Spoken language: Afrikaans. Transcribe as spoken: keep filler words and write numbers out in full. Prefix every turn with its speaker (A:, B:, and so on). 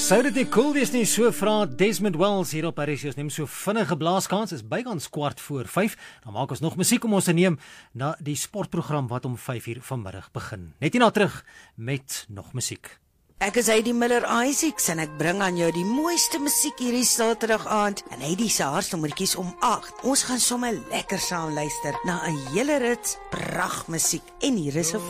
A: Sou dit nie cool wees nie, so vra Desmond Wells hier op R S C. Ons neem so vinnige blaaskans, is bykans kwart voor vyf. Dan maak ons nog musiek om ons te neem na die sportprogram wat om vyf uur vanmiddag begin. Net hierna terug met nog musiek.
B: Ek is Heidi Miller Isaacs en ek bring aan jou die mooiste musiek hierdie Saterdag aand en Heidi se haarsnommertjies om agt. Ons gaan sommer lekker saam luister na 'n hele rits pragtmusiek en hier is 'n